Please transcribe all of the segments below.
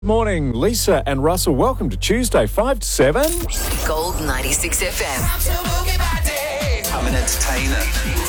Morning, Lisa and Russell. Welcome to Tuesday, 5 to 7. Gold 96 FM. I'm an entertainer.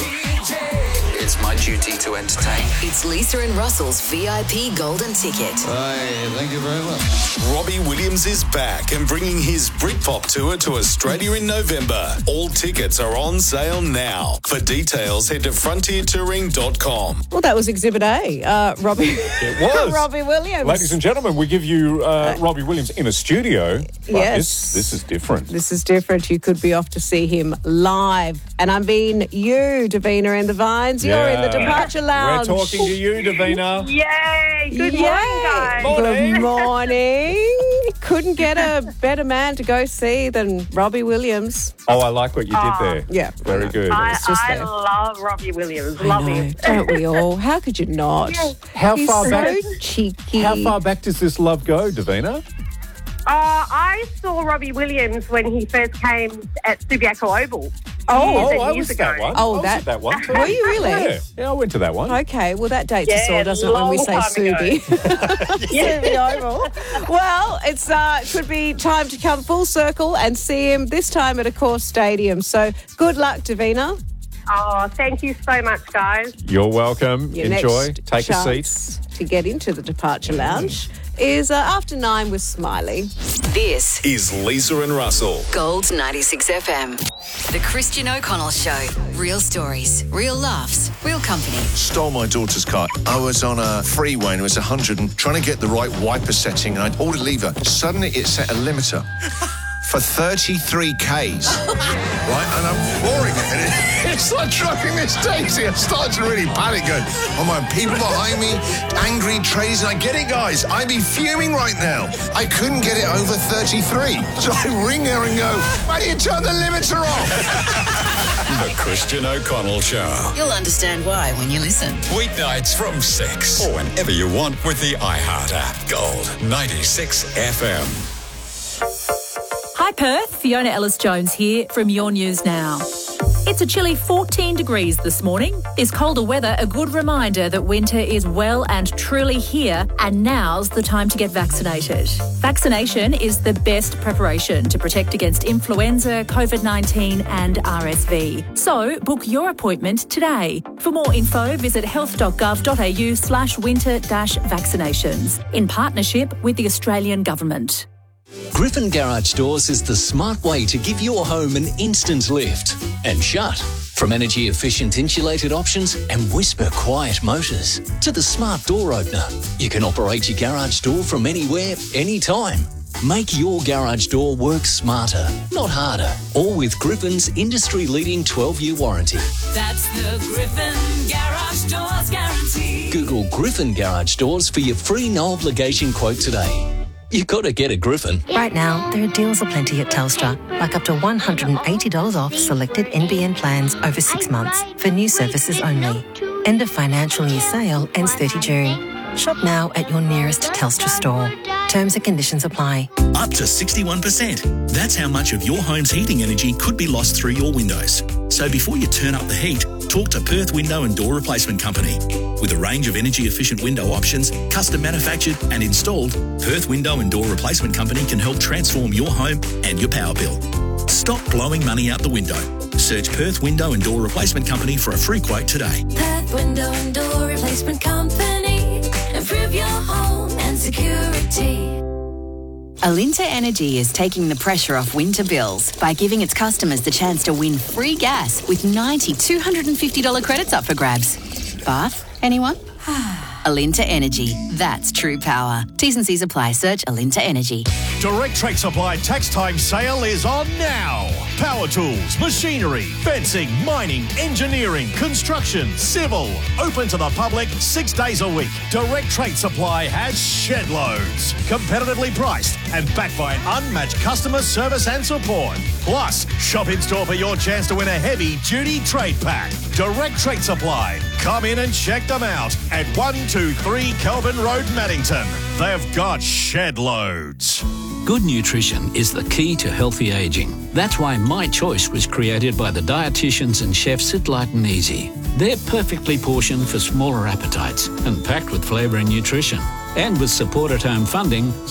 It's my duty to entertain. It's Lisa and Russell's VIP Golden Ticket. Hey, thank you very much. Robbie Williams is back and bringing his Britpop tour to Australia in November. All tickets are on sale now. For details, head to frontiertouring.com. Well, that was Exhibit A, Robbie. It was. Robbie Williams. Ladies and gentlemen, we give you Robbie Williams in a studio. But Yes. This is different. This is different. You could be off to see him live. And I mean you, Davina in the Vines. You're in the Departure Lounge. We're talking to you, Davina. Yay! Good morning, guys. Morning. Good morning. Couldn't get a better man to go see than Robbie Williams. Oh, I like what you did there. Yeah. Very good. I just there. love Robbie Williams. I Love know, him. don't we all? How could you not? How He's far so back? cheeky. How far back does this love go, Davina? I saw Robbie Williams when he first came at Subiaco Oval. Oh, years I and years was ago. that one. Oh, I was that- at that one too. Were you really? Yeah, I went to that one. Okay, well, that dates us Yeah, all, doesn't it, when we long say time Subi? Subi Oval. Well, it's could be time to come full circle and see him this time at a course stadium. So good luck, Davina. Oh, thank you so much, guys. You're welcome. Your Enjoy. next Take a seat. chance to get into the Departure Lounge is after 9 with Smiley. This Is Lisa and Russell. Gold 96 FM. The Christian O'Connell Show. Real stories, real laughs, real company. Stole my daughter's car. I was on a freeway and it was 100 and trying to get the right wiper setting and I pulled a lever. Suddenly it set a limiter for 33 Ks. Right? And I'm flooring it. And it's like driving Miss Daisy. I started to really panic going, oh my, people behind me, angry traders. And I get it, guys. I'd be fuming right now. I couldn't get it over 33. So I ring her and go, why do you turn the limiter off? The Christian O'Connell Show. You'll understand why when you listen. Weeknights from 6 or whenever you want with the iHeart app. Gold 96 FM. Hi Perth, Fiona Ellis-Jones here from Your News Now. It's a chilly 14 degrees this morning. This colder weather a good reminder that winter is well and truly here, and now's the time to get vaccinated. Vaccination is the best preparation to protect against influenza, COVID-19 and RSV. So book your appointment today. For more info, visit health.gov.au/winter-vaccinations in partnership with the Australian Government. Griffin Garage Doors is the smart way to give your home an instant lift and shut. From energy-efficient insulated options and whisper-quiet motors to the smart door opener, you can operate your garage door from anywhere, anytime. Make your garage door work smarter, not harder. All with Griffin's industry-leading 12-year warranty. That's the Griffin Garage Doors guarantee. Google Griffin Garage Doors for your free no-obligation quote today. You got to get a Griffin. Right now, there are deals aplenty at Telstra, like up to $180 off selected NBN plans over 6 months for new services only. End of financial year sale ends 30 June. Shop now at your nearest Telstra store. Terms and conditions apply. Up to 61%. That's how much of your home's heating energy could be lost through your windows. So before you turn up the heat, talk to Perth Window and Door Replacement Company. With a range of energy-efficient window options, custom manufactured and installed, Perth Window and Door Replacement Company can help transform your home and your power bill. Stop blowing money out the window. Search Perth Window and Door Replacement Company for a free quote today. Perth Window and Door Replacement Company. Improve your home and security. Alinta Energy is taking the pressure off winter bills by giving its customers the chance to win free gas with 90 $250 credits up for grabs. Bath, anyone? Alinta Energy. That's true power. T's and C's apply. Search Alinta Energy. Direct Trade Supply tax time sale is on now. Power tools, machinery, fencing, mining, engineering, construction, civil. Open to the public 6 days a week. Direct Trade Supply has shed loads. Competitively priced and backed by an unmatched customer service and support. Plus, shop in store for your chance to win a heavy duty trade pack. Direct Trade Supply. Come in and check them out at 123 Kelvin Road, Maddington. They've got shed loads. Good nutrition is the key to healthy ageing. That's why My Choice was created by the dietitians and chefs at Light and Easy. They're perfectly portioned for smaller appetites and packed with flavour and nutrition. And with support at home funding,